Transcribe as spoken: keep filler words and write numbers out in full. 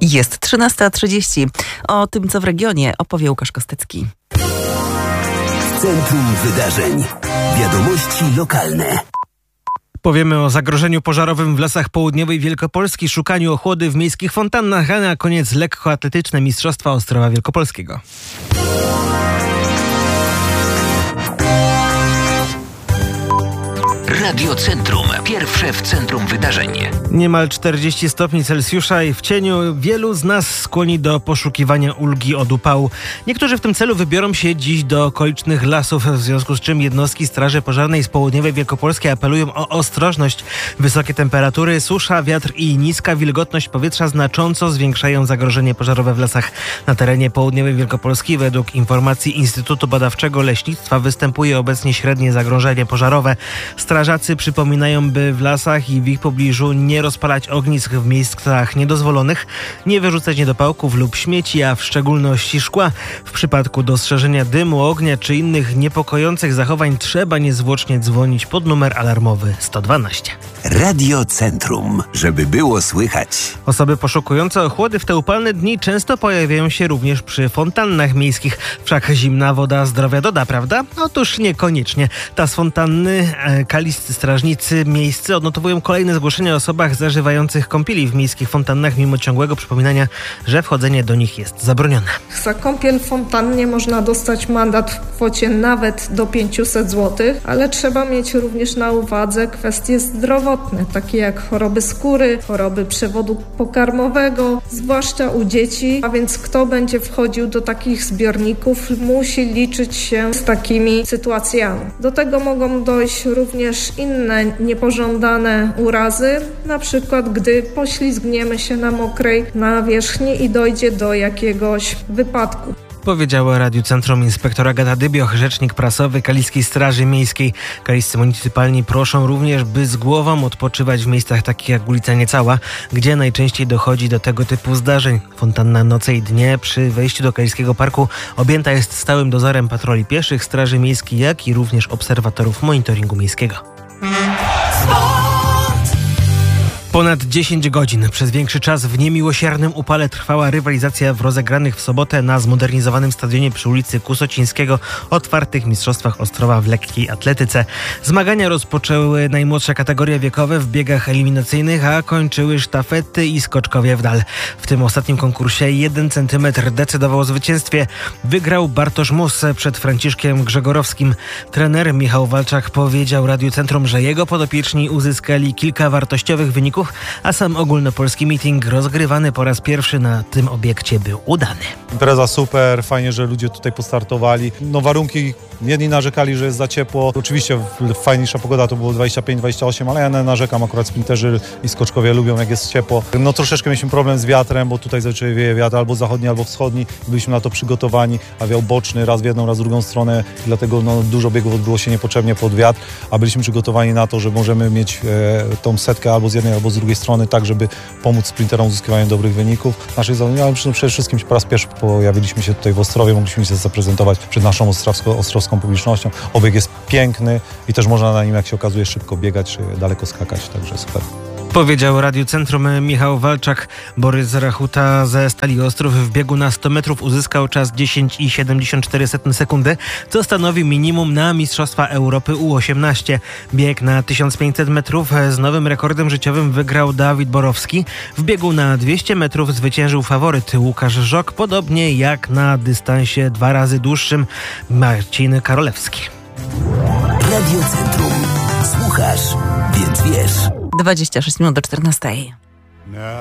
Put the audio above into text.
Jest trzynasta trzydzieści. O tym, co w regionie, opowie Łukasz Kostecki. W centrum wydarzeń. Wiadomości lokalne. Powiemy o zagrożeniu pożarowym w lasach południowej Wielkopolski, szukaniu ochłody w miejskich fontannach, a na koniec lekkoatletyczne Mistrzostwa Ostrowa Wielkopolskiego. Radio Centrum. Pierwsze w centrum wydarzeń. Niemal czterdzieści stopni Celsjusza i w cieniu wielu z nas skłoni do poszukiwania ulgi od upału. Niektórzy w tym celu wybiorą się dziś do okolicznych lasów, w związku z czym jednostki Straży Pożarnej z południowej Wielkopolski apelują o ostrożność. Wysokie temperatury, susza, wiatr i niska wilgotność powietrza znacząco zwiększają zagrożenie pożarowe w lasach. Na terenie południowej Wielkopolski według informacji Instytutu Badawczego Leśnictwa występuje obecnie średnie zagrożenie pożarowe. Strażacy przypominają, by w lasach i w ich pobliżu nie rozpalać ognisk w miejscach niedozwolonych, nie wyrzucać niedopałków lub śmieci, a w szczególności szkła. W przypadku dostrzeżenia dymu, ognia czy innych niepokojących zachowań trzeba niezwłocznie dzwonić pod numer alarmowy sto dwanaście. Radio Centrum, żeby było słychać. Osoby poszukujące ochłody w te upalne dni często pojawiają się również przy fontannach miejskich. Wszak zimna woda zdrowia doda, prawda? Otóż niekoniecznie. Ta z fontanny e, kaliscy strażnicy miejscy odnotowują kolejne zgłoszenia o osobach zażywających kąpieli w miejskich fontannach, mimo ciągłego przypominania, że wchodzenie do nich jest zabronione. Za kąpiel w fontannie można dostać mandat w kwocie nawet do pięćset złotych, ale trzeba mieć również na uwadze kwestie zdrowotne, takie jak choroby skóry, choroby przewodu pokarmowego, zwłaszcza u dzieci, a więc kto będzie wchodził do takich zbiorników, musi liczyć się z takimi sytuacjami. Do tego mogą dojść również inne niepożądane urazy, na przykład gdy poślizgniemy się na mokrej nawierzchni i dojdzie do jakiegoś wypadku. Powiedziała Radiu Centrum inspektor Agata Dybioch, rzecznik prasowy Kaliskiej Straży Miejskiej. Kaliscy municypalni proszą również, by z głową odpoczywać w miejscach takich jak ulica Niecała, gdzie najczęściej dochodzi do tego typu zdarzeń. Fontanna noce i dnie przy wejściu do Kaliskiego Parku objęta jest stałym dozorem patroli pieszych, Straży Miejskiej, jak i również obserwatorów monitoringu miejskiego. Ponad dziesięć godzin. Przez większy czas w niemiłosiernym upale trwała rywalizacja w rozegranych w sobotę na zmodernizowanym stadionie przy ulicy Kusocińskiego otwartych Mistrzostwach Ostrowa w lekkiej atletyce. Zmagania rozpoczęły najmłodsze kategorie wiekowe w biegach eliminacyjnych, a kończyły sztafety i skoczkowie w dal. W tym ostatnim konkursie jeden centymetr decydował o zwycięstwie. Wygrał Bartosz Mus przed Franciszkiem Grzegorowskim. Trener Michał Walczak powiedział Radiu Centrum, że jego podopieczni uzyskali kilka wartościowych wyników, a sam ogólnopolski meeting rozgrywany po raz pierwszy na tym obiekcie był udany. Impreza super, fajnie, że ludzie tutaj postartowali. No warunki, jedni narzekali, że jest za ciepło. Oczywiście fajniejsza pogoda to było dwadzieścia pięć dwadzieścia osiem, ale ja narzekam, akurat sprinterzy i skoczkowie lubią, jak jest ciepło. No troszeczkę mieliśmy problem z wiatrem, bo tutaj zazwyczaj wieje wiatr albo zachodni, albo wschodni. Byliśmy na to przygotowani, a wiał boczny, raz w jedną, raz w drugą stronę. Dlatego no, dużo biegów odbyło się niepotrzebnie pod wiatr, a byliśmy przygotowani na to, że możemy mieć e, tą setkę albo z jednej, albo z drugiej strony, tak żeby pomóc sprinterom w uzyskiwaniu dobrych wyników. Naszych zadań, ale przede wszystkim po raz pierwszy pojawiliśmy się tutaj w Ostrowie, mogliśmy się zaprezentować przed naszą ostrowską, ostrowską publicznością. Obieg jest piękny i też można na nim, jak się okazuje, szybko biegać, czy daleko skakać, także super. Powiedział Radiu Centrum Michał Walczak. Borys Rachuta ze Stali Ostrów w biegu na sto metrów uzyskał czas dziesięć i siedemdziesiąt cztery sekundy, co stanowi minimum na Mistrzostwa Europy U osiemnaście. Bieg na tysiąc pięćset metrów z nowym rekordem życiowym wygrał Dawid Borowski. W biegu na dwieście metrów zwyciężył faworyt Łukasz Żok, podobnie jak na dystansie dwa razy dłuższym Marcin Karolewski. Radio Centrum. Słuchasz, więc wiesz. dwadzieścia sześć minut do czternastej.